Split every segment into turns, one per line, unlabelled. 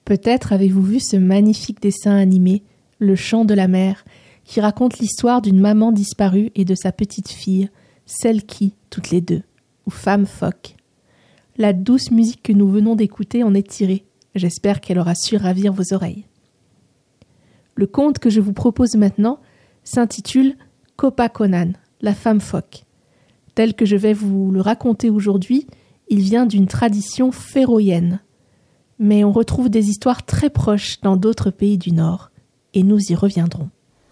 Peut-être avez-vous vu ce magnifique dessin animé, Le chant de la mer, qui raconte l'histoire d'une maman disparue et de sa petite fille, celle qui, toutes les deux, ou femme phoque. La douce musique que nous venons d'écouter en est tirée. J'espère qu'elle aura su ravir vos oreilles. Le conte que je vous propose maintenant s'intitule Kopa Conan, la femme phoque. Tel que je vais vous le raconter aujourd'hui, il vient d'une tradition féroïenne. Mais on retrouve des histoires très proches dans d'autres pays du Nord, et nous y reviendrons.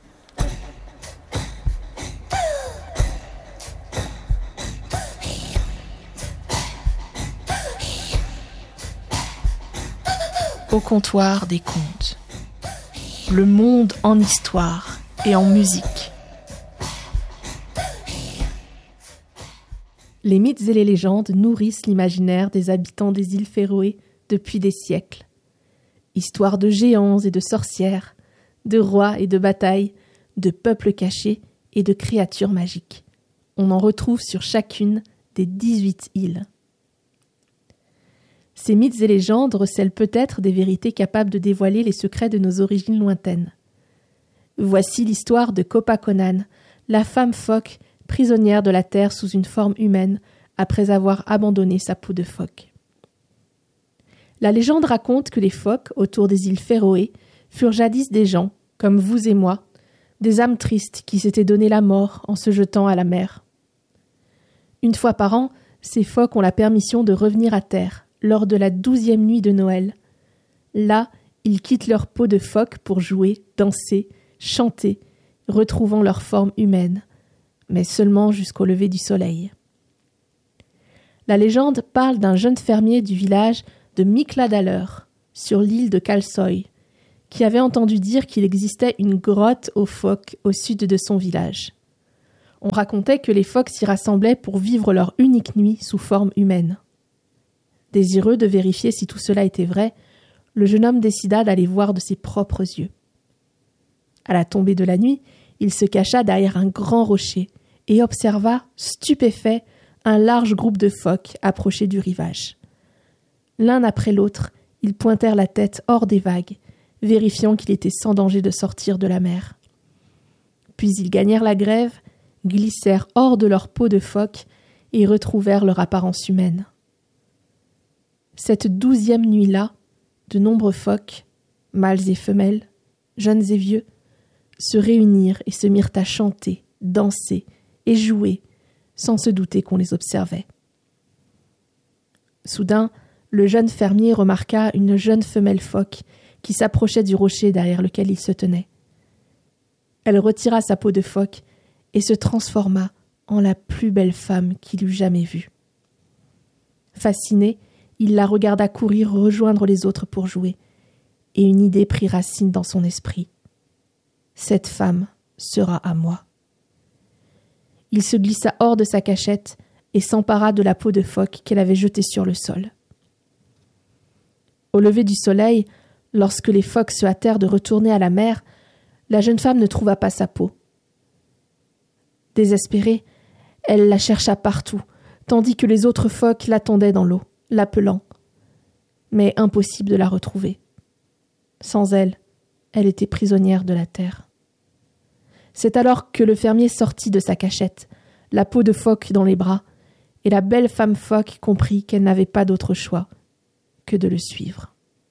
Au comptoir des contes. Le monde en histoire et en musique. Les mythes et les légendes nourrissent l'imaginaire des habitants des îles Féroé depuis des siècles. Histoire de géants et de sorcières, de rois et de batailles, de peuples cachés et de créatures magiques. On en retrouve sur chacune des 18 îles. Ces mythes et légendes recèlent peut-être des vérités capables de dévoiler les secrets de nos origines lointaines. Voici l'histoire de Kopa Conan, la femme phoque prisonnière de la terre sous une forme humaine après avoir abandonné sa peau de phoque. La légende raconte que les phoques autour des îles Féroé furent jadis des gens, comme vous et moi, des âmes tristes qui s'étaient donné la mort en se jetant à la mer. Une fois par an, ces phoques ont la permission de revenir à terre, lors de la 12e nuit de Noël. Là, ils quittent leur peau de phoque pour jouer, danser, chanter, retrouvant leur forme humaine, mais seulement jusqu'au lever du soleil. La légende parle d'un jeune fermier du village de Mikladalur, sur l'île de Kalsoy, qui avait entendu dire qu'il existait une grotte aux phoques au sud de son village. On racontait que les phoques s'y rassemblaient pour vivre leur unique nuit sous forme humaine. Désireux de vérifier si tout cela était vrai, le jeune homme décida d'aller voir de ses propres yeux. À la tombée de la nuit, il se cacha derrière un grand rocher et observa, stupéfait, un large groupe de phoques approcher du rivage. L'un après l'autre, ils pointèrent la tête hors des vagues, vérifiant qu'il était sans danger de sortir de la mer. Puis ils gagnèrent la grève, glissèrent hors de leur peau de phoque et retrouvèrent leur apparence humaine. Cette 12e nuit-là, de nombreux phoques, mâles et femelles, jeunes et vieux, se réunirent et se mirent à chanter, danser et jouer, sans se douter qu'on les observait. Soudain, le jeune fermier remarqua une jeune femelle phoque qui s'approchait du rocher derrière lequel il se tenait. Elle retira sa peau de phoque et se transforma en la plus belle femme qu'il eût jamais vue. Fasciné, il la regarda courir rejoindre les autres pour jouer, et une idée prit racine dans son esprit. Cette femme sera à moi. Il se glissa hors de sa cachette et s'empara de la peau de phoque qu'elle avait jetée sur le sol. Au lever du soleil, lorsque les phoques se hâtèrent de retourner à la mer, la jeune femme ne trouva pas sa peau. Désespérée, elle la chercha partout, tandis que les autres phoques l'attendaient dans l'eau, l'appelant. Mais impossible de la retrouver. Sans elle, elle était prisonnière de la terre. C'est alors que le fermier sortit de sa cachette, la peau de phoque dans les bras, et la belle femme phoque comprit qu'elle n'avait pas d'autre choix que de le suivre.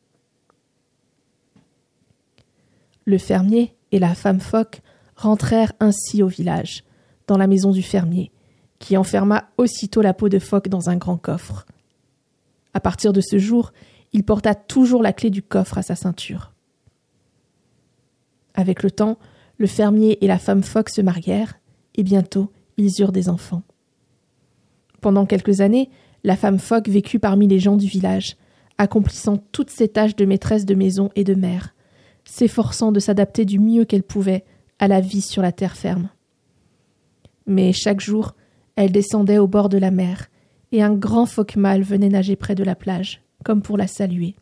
Le fermier et la femme phoque rentrèrent ainsi au village, dans la maison du fermier, qui enferma aussitôt la peau de phoque dans un grand coffre. À partir de ce jour, il porta toujours la clé du coffre à sa ceinture. Avec le temps, le fermier et la femme phoque se marièrent, et bientôt, ils eurent des enfants. Pendant quelques années, la femme phoque vécut parmi les gens du village, accomplissant toutes ses tâches de maîtresse de maison et de mère, s'efforçant de s'adapter du mieux qu'elle pouvait à la vie sur la terre ferme. Mais chaque jour, elle descendait au bord de la mer, et un grand phoque mâle venait nager près de la plage, comme pour la saluer.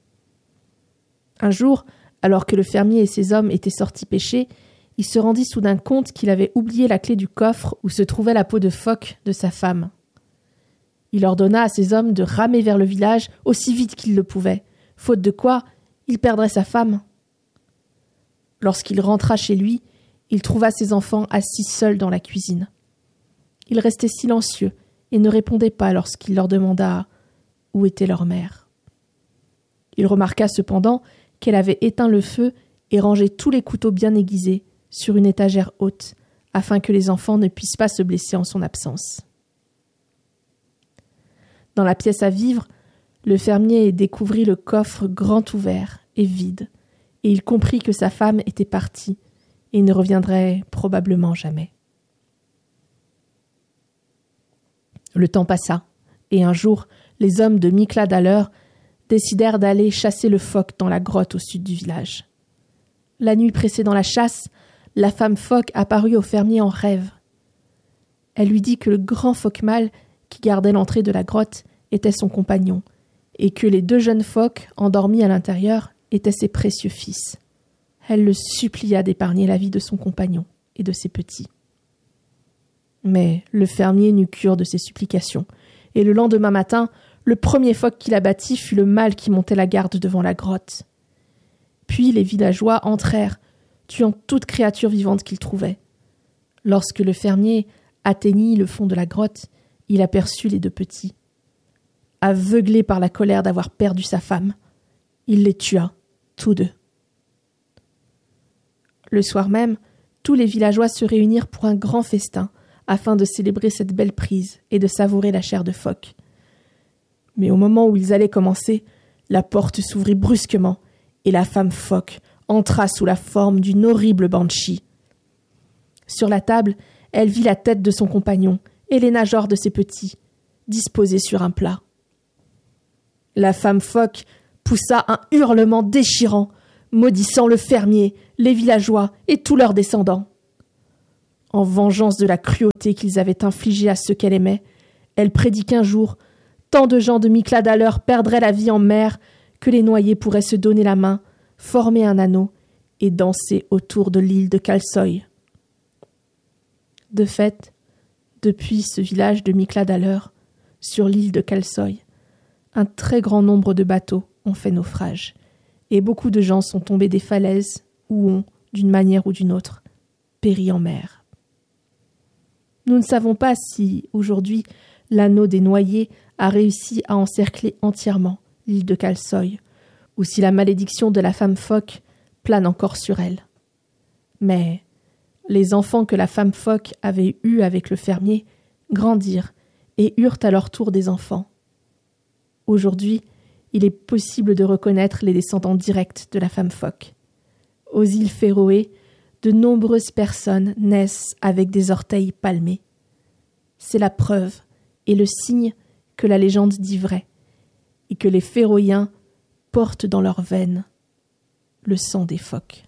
Un jour, alors que le fermier et ses hommes étaient sortis pêcher, il se rendit soudain compte qu'il avait oublié la clé du coffre où se trouvait la peau de phoque de sa femme. Il ordonna à ses hommes de ramer vers le village aussi vite qu'ils le pouvaient, faute de quoi il perdrait sa femme. Lorsqu'il rentra chez lui, il trouva ses enfants assis seuls dans la cuisine. Ils restaient silencieux et ne répondaient pas lorsqu'il leur demanda où était leur mère. Il remarqua cependant qu'elle avait éteint le feu et rangé tous les couteaux bien aiguisés sur une étagère haute, afin que les enfants ne puissent pas se blesser en son absence. Dans la pièce à vivre, le fermier découvrit le coffre grand ouvert et vide, et il comprit que sa femme était partie et ne reviendrait probablement jamais. Le temps passa, et un jour, les hommes de Mikladaleur décidèrent d'aller chasser le phoque dans la grotte au sud du village. La nuit précédant la chasse, la femme phoque apparut au fermier en rêve. Elle lui dit que le grand phoque mâle qui gardait l'entrée de la grotte était son compagnon, et que les 2 jeunes phoques, endormis à l'intérieur, étaient ses précieux fils. Elle le supplia d'épargner la vie de son compagnon et de ses petits. Mais le fermier n'eut cure de ses supplications, et le lendemain matin, le premier phoque qu'il abattit fut le mâle qui montait la garde devant la grotte. Puis les villageois entrèrent, tuant toute créature vivante qu'ils trouvaient. Lorsque le fermier atteignit le fond de la grotte, il aperçut les 2 petits. Aveuglé par la colère d'avoir perdu sa femme, il les tua, tous 2. Le soir même, tous les villageois se réunirent pour un grand festin, afin de célébrer cette belle prise et de savourer la chair de phoque. Mais au moment où ils allaient commencer, la porte s'ouvrit brusquement, et la femme phoque entra sous la forme d'une horrible banshee. Sur la table, elle vit la tête de son compagnon et les nageoires de ses petits, disposés sur un plat. La femme phoque poussa un hurlement déchirant, maudissant le fermier, les villageois et tous leurs descendants. En vengeance de la cruauté qu'ils avaient infligée à ceux qu'elle aimait, elle prédit qu'un jour, tant de gens de Mikladaleur perdraient la vie en mer que les noyés pourraient se donner la main, former un anneau et danser autour de l'île de Kalsoy. De fait, depuis ce village de Mikladaleur, sur l'île de Kalsoy, un très grand nombre de bateaux ont fait naufrage, et beaucoup de gens sont tombés des falaises ou ont, d'une manière ou d'une autre, péri en mer. Nous ne savons pas si, aujourd'hui, l'anneau des noyés a réussi à encercler entièrement l'île de Kalsoy, ou si la malédiction de la femme phoque plane encore sur elle. Mais les enfants que la femme phoque avait eus avec le fermier grandirent et eurent à leur tour des enfants. Aujourd'hui, il est possible de reconnaître les descendants directs de la femme phoque. Aux îles Féroé, de nombreuses personnes naissent avec des orteils palmés. C'est la preuve et le signe que la légende dit vrai, et que les Féroïens portent dans leurs veines le sang des phoques.